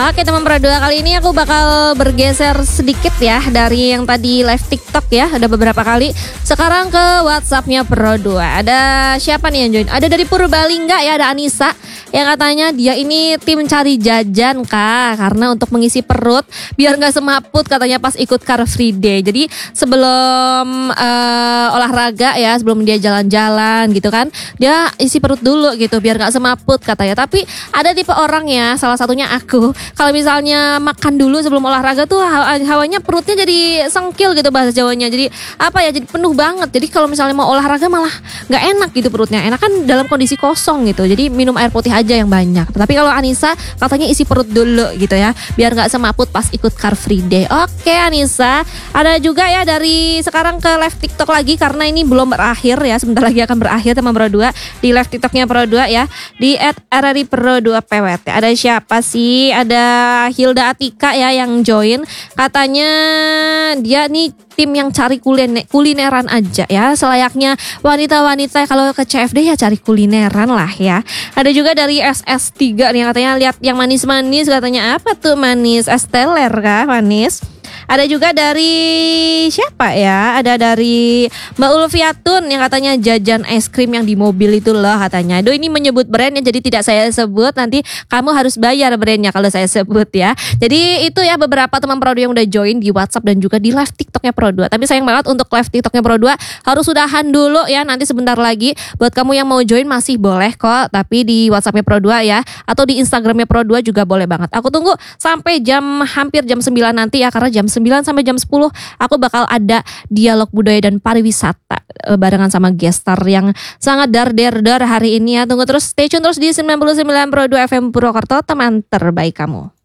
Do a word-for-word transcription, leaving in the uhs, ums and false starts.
Oke teman Pro dua, kali ini aku bakal bergeser sedikit ya dari yang tadi live TikTok ya, ada beberapa kali. Sekarang ke WhatsAppnya Pro dua. Ada siapa nih yang join? Ada dari Purbalingga ya, ada Anissa yang katanya dia ini tim cari jajan kak, karena untuk mengisi perut biar nggak semaput katanya pas ikut Car Free Day. Jadi sebelum uh, olahraga ya, sebelum dia jalan-jalan gitu kan, dia isi perut dulu gitu biar nggak semaput katanya. Tapi ada tipe orang ya, salah satunya aku, kalau misalnya makan dulu sebelum olahraga tuh hawanya perutnya jadi sengkil gitu bahasa Jawanya. Jadi apa ya, jadi penuh banget. Jadi kalau misalnya mau olahraga malah nggak enak gitu perutnya. Enak kan dalam kondisi kosong gitu. Jadi minum air putih aja yang banyak. Tapi kalau Anissa katanya isi perut dulu gitu ya, biar nggak semaput pas ikut Car Free Day. Oke Anissa, ada juga ya dari sekarang ke live TikTok lagi karena ini belum berakhir ya, sebentar lagi akan berakhir teman Pro dua di live TikToknya Pro dua ya, di et r r i pro dua p w t. Ada siapa sih? Ada Hilda Atika ya yang join, katanya dia nih tim yang cari kuliner, kulineran aja ya, selayaknya wanita-wanita kalau ke C F D ya cari kulineran lah ya. Ada juga dari S S tiga nih katanya lihat yang manis-manis, katanya apa tuh manis? Es teler kah manis? Ada juga dari siapa ya? Ada dari Mbak Ulfiatun yang katanya jajan es krim yang di mobil itu loh katanya. Aduh ini menyebut brandnya jadi tidak saya sebut, nanti kamu harus bayar brandnya kalau saya sebut ya. Jadi itu ya beberapa teman Pro dua yang udah join di WhatsApp dan juga di live TikToknya Pro dua. Tapi sayang banget untuk live TikToknya Pro dua harus sudahan dulu ya, nanti sebentar lagi. Buat kamu yang mau join masih boleh kok, tapi di WhatsAppnya Pro dua ya, atau di Instagramnya Pro dua juga boleh banget. Aku tunggu sampai jam hampir jam sembilan nanti ya, karena jam sembilan sampai jam sepuluh aku bakal ada dialog budaya dan pariwisata e, barengan sama gestar yang sangat dar der dar hari ini ya. Tunggu terus, stay tune terus di sembilan puluh sembilan Pro dua F M Purwokerto, teman terbaik kamu.